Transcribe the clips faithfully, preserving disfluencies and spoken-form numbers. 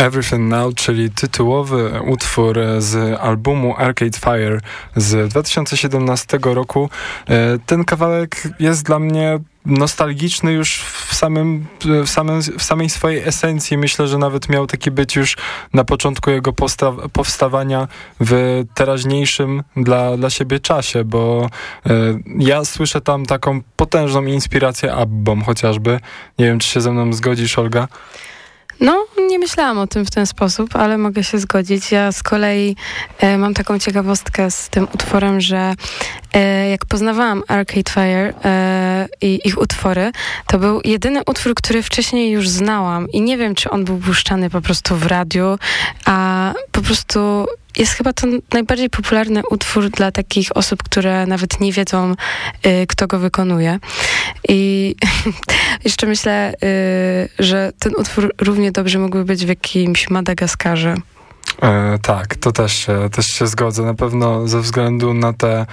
Everything Now, czyli tytułowy utwór z albumu Arcade Fire z dwa tysiące siedemnastego roku. Ten kawałek jest dla mnie nostalgiczny już w samym, w samym, w samej swojej esencji. Myślę, że nawet miał taki być już na początku jego posta- powstawania w teraźniejszym dla, dla siebie czasie, bo y, ja słyszę tam taką potężną inspirację Abbą chociażby. Nie wiem, czy się ze mną zgodzisz, Olga? No, nie myślałam o tym w ten sposób, ale mogę się zgodzić. Ja z kolei e, mam taką ciekawostkę z tym utworem, że e, jak poznawałam Arcade Fire e, i ich utwory, to był jedyny utwór, który wcześniej już znałam i nie wiem, czy on był puszczany po prostu w radiu, a po prostu jest chyba to najbardziej popularny utwór dla takich osób, które nawet nie wiedzą, y, kto go wykonuje. I jeszcze myślę, y, że ten utwór równie dobrze mógłby być w jakimś Madagaskarze. E, tak, to też się, też się zgodzę. Na pewno ze względu na te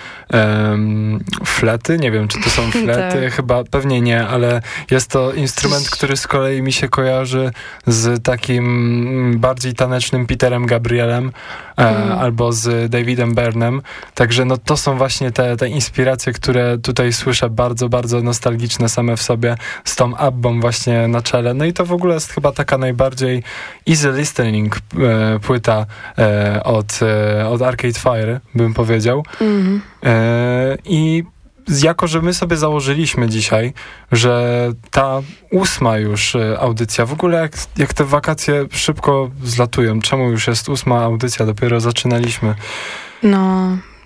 um, flety, nie wiem, czy to są flety, tak. Chyba pewnie nie, ale jest to instrument, który z kolei mi się kojarzy z takim bardziej tanecznym Peterem Gabrielem e, mm. albo z Davidem Byrnem. Także no to są właśnie te, te inspiracje, które tutaj słyszę, bardzo, bardzo nostalgiczne same w sobie, z tą Abbą właśnie na czele. No i to w ogóle jest chyba taka najbardziej easy listening e, płyta E, od, e, od Arcade Fire, bym powiedział. Mm. E, I jako, że my sobie założyliśmy dzisiaj, że ta ósma już audycja, w ogóle jak, jak te wakacje szybko zlatują, czemu już jest ósma audycja, dopiero zaczynaliśmy. No.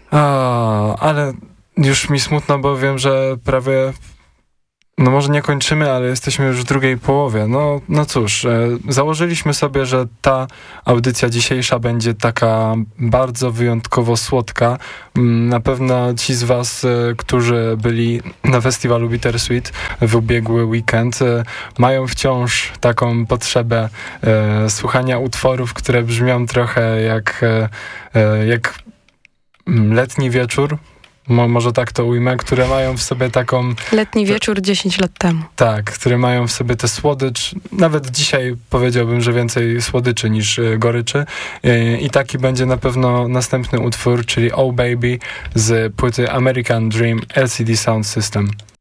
A, ale już mi smutno, bo wiem, że prawie no może nie kończymy, ale jesteśmy już w drugiej połowie. No, no cóż, e, założyliśmy sobie, że ta audycja dzisiejsza będzie taka bardzo wyjątkowo słodka. Na pewno ci z was, e, którzy byli na festiwalu Bittersweet w ubiegły weekend, e, mają wciąż taką potrzebę e, słuchania utworów, które brzmią trochę jak, e, e, jak letni wieczór. Mo, może tak to ujmę, które mają w sobie taką... Letni wieczór dziesięć lat temu. Tak, które mają w sobie tę słodycz. Nawet dzisiaj powiedziałbym, że więcej słodyczy niż y, goryczy. Y, I taki będzie na pewno następny utwór, czyli Oh Baby z płyty American Dream L C D Sound System.